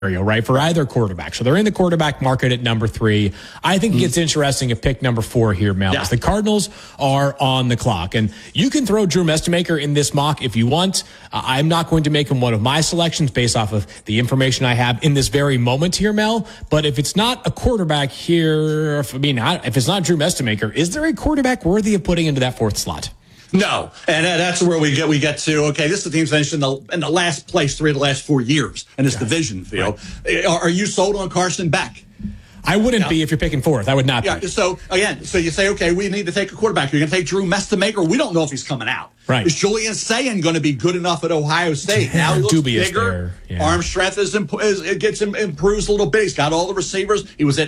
right, for either quarterback. So they're in the quarterback market at number 3. I think it gets interesting at pick number 4 here, Mel. Yeah. The Cardinals are on the clock, and you can throw Drew Mestemaker in this mock if you want. I'm not going to make him one of my selections based off of the information I have in this very moment here, Mel. But if it's not a quarterback here, if it's not Drew Mestemaker, is there a quarterback worthy of putting into that 4th slot? No, and that's where we get to. Okay, this is the team's finished in the last place 3 of the last 4 years in this division field. Right. Are you sold on Carson Beck? I wouldn't be if you're picking 4th. I would not be. So you say, okay, we need to take a quarterback. You're going to take Drew Mestemaker. We don't know if he's coming out. Right. Is Julian Sayin going to be good enough at Ohio State? Now he looks bigger. Yeah. Arm strength improves a little bit. He's got all the receivers. He was at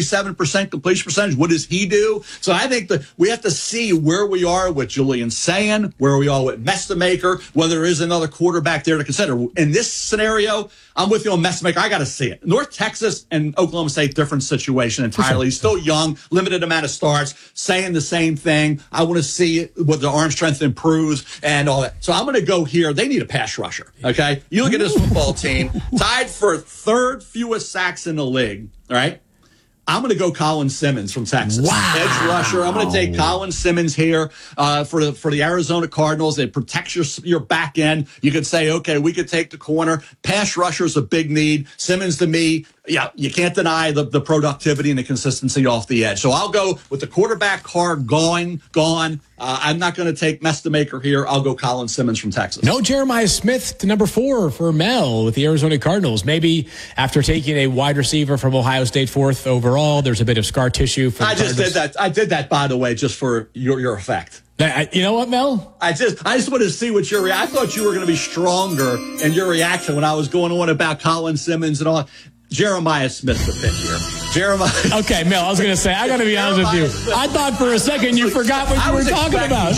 77% completion percentage. What does he do? So I think that we have to see where we are with Julian Sayin, where we are with Mestemaker, whether there is another quarterback there to consider. In this scenario, I'm with you on Mestemaker. I got to see it. North Texas and Oklahoma State, different situation entirely. He's still young, limited amount of starts, saying the same thing. I want to see it, what the arm strength improves and all that. So I'm going to go here. They need a pass rusher. Okay. You look at this football team, tied for 3rd fewest sacks in the league. All right. I'm going to go Colin Simmons from Texas. Wow. Edge rusher. I'm going to take Colin Simmons here for the Arizona Cardinals. It protects your back end. You could say, okay, we could take the corner. Pass rusher is a big need. Simmons, to me, yeah, you can't deny the productivity and the consistency off the edge. So I'll go with the quarterback card gone. I'm not going to take Mestemaker here. I'll go Colin Simmons from Texas. No Jeremiah Smith to number 4 for Mel with the Arizona Cardinals. Maybe after taking a wide receiver from Ohio State 4th overall, there's a bit of scar tissue. I did that, by the way, just for your effect. You know what, Mel? I just wanted to see what your I thought you were going to be stronger in your reaction when I was going on about Colin Simmons and all. Jeremiah Smith the pick here. Okay, Mel, I was going to say, I got to be honest with you. Smith. I thought for a second you forgot what you were talking about.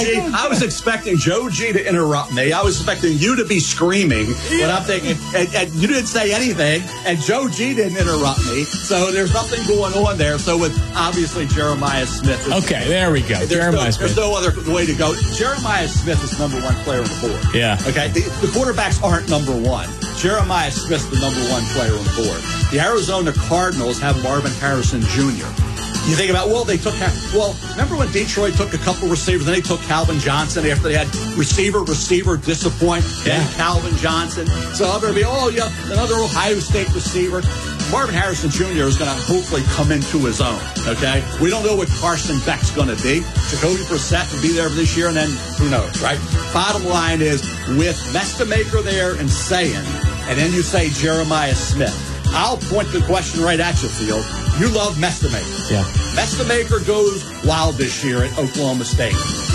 I was expecting Joe G to interrupt me. I was expecting you to be screaming. But I'm thinking, and you didn't say anything, and Joe G didn't interrupt me. So there's nothing going on there. So with obviously Jeremiah Smith. Okay, there we go. There's no other way to go. Jeremiah Smith is number 1 player on the board. Yeah. Okay, the quarterbacks aren't number 1. Jeremiah Smith's the number 1 player on the board. The Arizona Cardinals have Marvin Harrison Jr. You think about, remember when Detroit took a couple receivers, then they took Calvin Johnson after they had receiver disappoint, then Calvin Johnson. So I'm going to be, another Ohio State receiver. Marvin Harrison Jr. is going to hopefully come into his own, okay? We don't know what Carson Beck's going to be. Jacoby Brissett will be there this year, and then who knows, right? Bottom line is, with Mestemaker there and Sayin, and then you say Jeremiah Smith, I'll point the question right at you, Field. You love Mestemaker. Yeah. Mestemaker goes wild this year at Oklahoma State.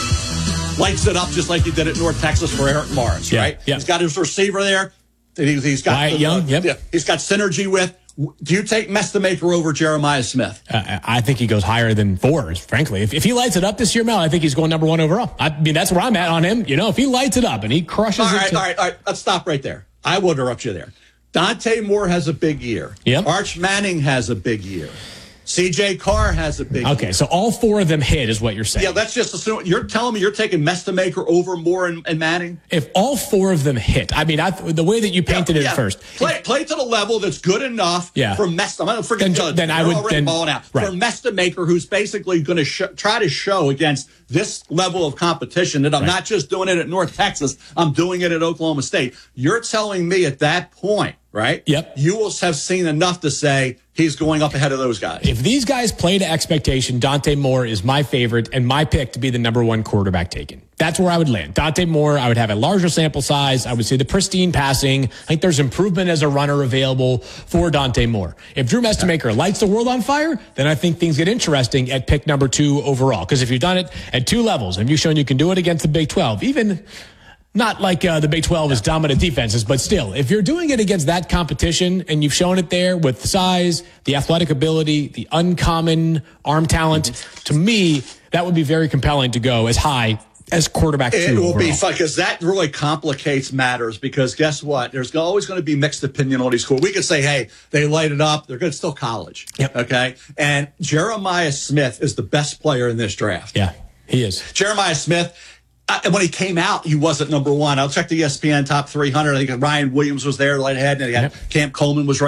Lights it up just like he did at North Texas for Eric Morris, right? Yeah. He's got his receiver there. He's got Wyatt Young. He's got synergy with. Do you take Mestemaker over Jeremiah Smith? I think he goes higher than 4, frankly. If he lights it up this year, Mel, I think he's going number 1 overall. I mean, that's where I'm at on him. If he lights it up and he crushes it. All right. Let's stop right there. I will interrupt you there. Dante Moore has a big year. Yep. Arch Manning has a big year. C.J. Carr has a big year. Okay, so all 4 of them hit is what you're saying. Yeah, let's just assume. You're telling me you're taking Mestemaker over Moore and Manning? If all 4 of them hit, I mean, the way that you painted it first. Play to the level that's good enough for Mestemaker. I'm going to forget Judge. Then I would balling out. Right. For Mestemaker, who's basically going to try to show against this level of competition that I'm not just doing it at North Texas, I'm doing it at Oklahoma State. You're telling me at that point, right? Yep. You will have seen enough to say he's going up ahead of those guys. If these guys play to expectation, Dante Moore is my favorite and my pick to be the number 1 quarterback taken. That's where I would land. Dante Moore, I would have a larger sample size. I would say the pristine passing. I think there's improvement as a runner available for Dante Moore. If Drew Mestemaker lights the world on fire, then I think things get interesting at pick number 2 overall. Because if you've done it at 2 levels and you've shown you can do it against the Big 12, even not like the Big 12 is dominant defenses, but still, if you're doing it against that competition and you've shown it there with the size, the athletic ability, the uncommon arm talent, to me, that would be very compelling to go as high as quarterback 2 It will overall. be fun because that really complicates matters because guess what? There's always going to be mixed opinion on these schools. We could say, hey, they light it up. They're good. Still college. Yep. Okay. And Jeremiah Smith is the best player in this draft. Yeah, he is. Jeremiah Smith. When he came out, he wasn't number 1. I'll check the ESPN top 300. I think Ryan Williams was there right ahead, and Camp Coleman was right.